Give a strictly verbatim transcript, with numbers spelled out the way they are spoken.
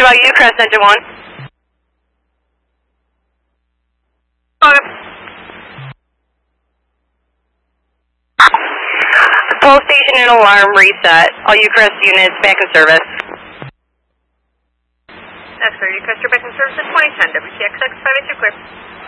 about Ucrest engine one. Okay. Pole station and alarm reset. All Ucrest units back in service. That's clear. Ucrest, you're back in service at twenty ten. W T X X five eight two clear.